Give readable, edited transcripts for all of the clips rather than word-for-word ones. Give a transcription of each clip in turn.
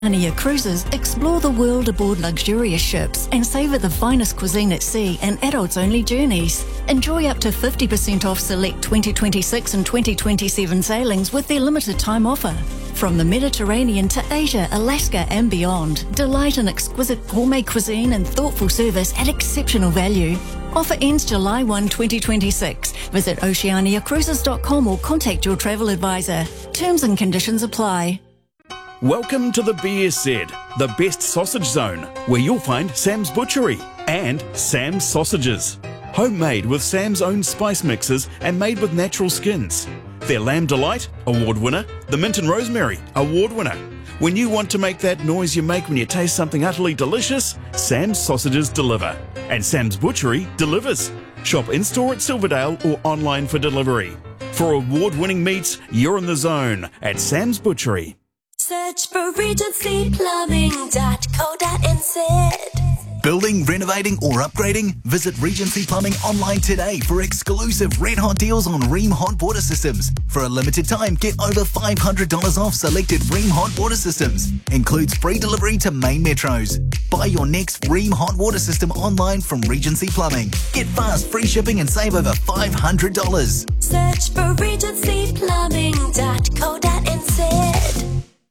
Oceania Cruises, explore the world aboard luxurious ships and savour the finest cuisine at sea and adults-only journeys. Enjoy up to 50% off select 2026 and 2027 sailings with their limited time offer. From the Mediterranean to Asia, Alaska and beyond, delight in exquisite gourmet cuisine and thoughtful service at exceptional value. Offer ends July 1, 2026. Visit oceaniacruises.com or contact your travel advisor. Terms and conditions apply. Welcome to the BSZ, the best sausage zone, where you'll find Sam's Butchery and Sam's Sausages. Homemade with Sam's own spice mixes and made with natural skins. Their Lamb Delight, award winner. The Mint and Rosemary, award winner. When you want to make that noise you make when you taste something utterly delicious, Sam's Sausages deliver. And Sam's Butchery delivers. Shop in-store at Silverdale or online for delivery. For award-winning meats, you're in the zone at Sam's Butchery. Search for regencyplumbing.co.nz. Building, renovating or upgrading? Visit Regency Plumbing online today for exclusive red hot deals on Rheem hot water systems. For a limited time, get over $500 off selected Rheem hot water systems. Includes free delivery to main metros. Buy your next Rheem hot water system online from Regency Plumbing. Get fast, free shipping and save over $500. Search for regencyplumbing.co.nz.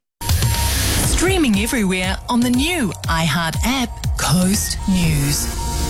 Streaming everywhere on the new iHeart app, Coast News.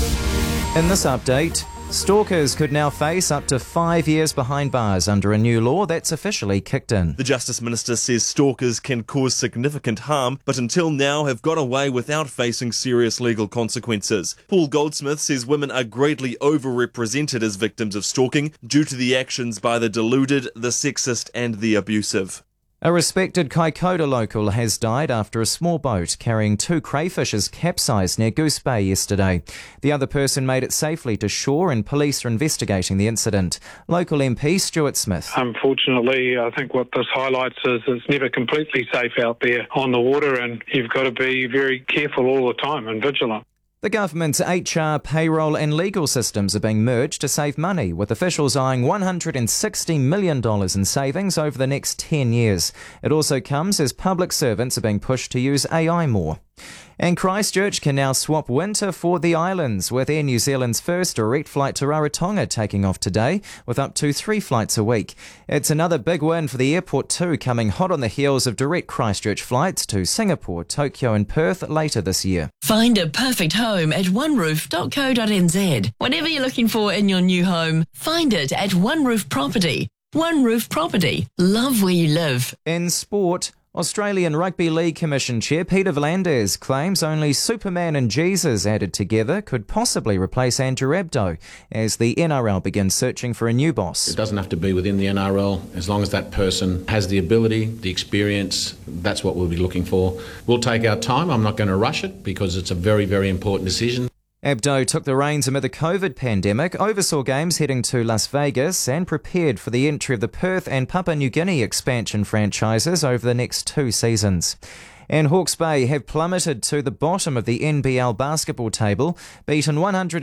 In this update, stalkers could now face up to 5 years behind bars under a new law that's officially kicked in. The Justice Minister says stalkers can cause significant harm, but until now have got away without facing serious legal consequences. Paul Goldsmith says women are greatly overrepresented as victims of stalking due to the actions by the deluded, the sexist and the abusive. A respected Kaikoura local has died after a small boat carrying 2 crayfishes capsized near Goose Bay yesterday. The other person made it safely to shore and police are investigating the incident. Local MP Stuart Smith. Unfortunately, I think what this highlights is it's never completely safe out there on the water, and you've got to be very careful all the time and vigilant. The government's HR, payroll and legal systems are being merged to save money, with officials eyeing $160 million in savings over the next 10 years. It also comes as public servants are being pushed to use AI more. And Christchurch can now swap winter for the islands, with Air New Zealand's first direct flight to Rarotonga taking off today, with up to 3 flights a week. It's another big win for the airport too, coming hot on the heels of direct Christchurch flights to Singapore, Tokyo and Perth later this year. Find a perfect home at oneroof.co.nz. Whatever you're looking for in your new home, find it at One Roof Property. One Roof Property. Love where you live. In sport, Australian Rugby League Commission Chair Peter V'landys claims only Superman and Jesus added together could possibly replace Andrew Abdo as the NRL begins searching for a new boss. It doesn't have to be within the NRL. As long as that person has the ability, the experience, that's what we'll be looking for. We'll take our time. I'm not going to rush it because it's a very, very important decision. Abdo took the reins amid the COVID pandemic, oversaw games heading to Las Vegas and prepared for the entry of the Perth and Papua New Guinea expansion franchises over the next 2 seasons. And Hawke's Bay have plummeted to the bottom of the NBL basketball table, beaten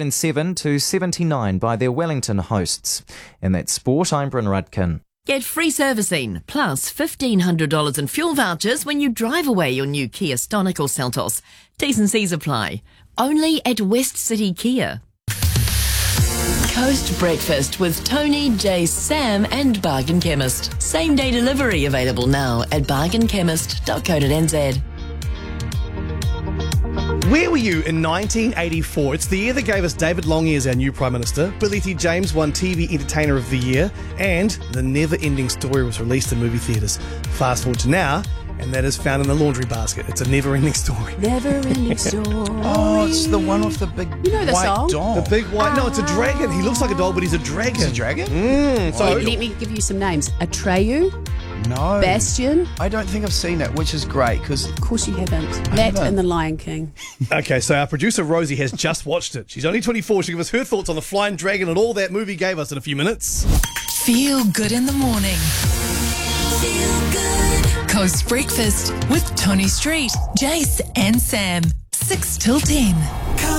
107-79 by their Wellington hosts. In that sport, I'm Bryn Rudkin. Get free servicing, plus $1,500 in fuel vouchers when you drive away your new Kia Stonic or Seltos. T's and C's apply. Only at West City Kia. Coast Breakfast with Tony, Jace, Sam and Bargain Chemist. Same day delivery available now at bargainchemist.co.nz. Where were you in 1984? It's the year that gave us David Lange as our new Prime Minister, Billy T. James won TV Entertainer of the Year, and The Never-Ending Story was released in movie theatres. Fast forward to now, and that is found in the laundry basket. It's a never-ending story. Never-ending story. Oh, it's the one with the big white dog. The big white... No, it's a dragon. He looks like a dog, but he's a dragon. He's a dragon? So let me give you some names. Atreyu. No. Bastion. I don't think I've seen it, which is great because... Of course you haven't. That and The Lion King. Okay, so our producer Rosie has just watched it. She's only 24. She'll give us her thoughts on the Flying Dragon and all that movie gave us in a few minutes. Feel good in the morning. Feel good. Coast Breakfast with Tony Street, Jace and Sam. 6 till 10.